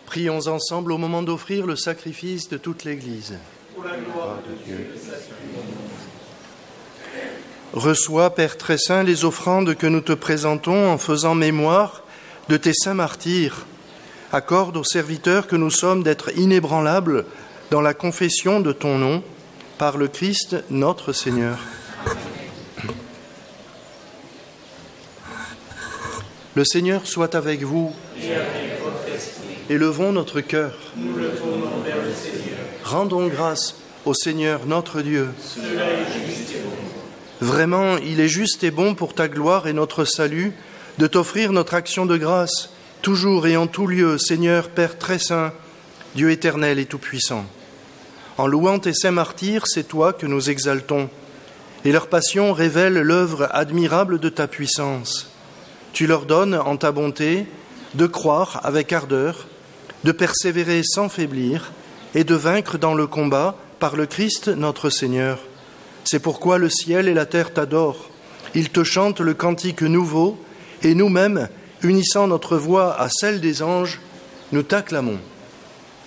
Prions ensemble au moment d'offrir le sacrifice de toute l'Église. Pour la gloire de Dieu et sa Reçois, Père très saint, les offrandes que nous te présentons en faisant mémoire de tes saints martyrs. Accorde aux serviteurs que nous sommes d'être inébranlables dans la confession de ton nom, par le Christ notre Seigneur. Le Seigneur soit avec vous. et avec votre esprit. Élevons notre cœur. Nous le tournons vers le Seigneur. Rendons grâce au Seigneur notre Dieu. Cela est juste et bon. Vraiment, il est juste et bon pour ta gloire et notre salut de t'offrir notre action de grâce, toujours et en tout lieu, Seigneur, Père très saint, Dieu éternel et tout-puissant. En louant tes saints martyrs, c'est toi que nous exaltons, et leur passion révèle l'œuvre admirable de ta puissance. Tu leur donnes, en ta bonté, de croire avec ardeur, de persévérer sans faiblir, et de vaincre dans le combat par le Christ notre Seigneur. C'est pourquoi le ciel et la terre t'adorent. Ils te chantent le cantique nouveau, et nous-mêmes, unissant notre voix à celle des anges, nous t'acclamons.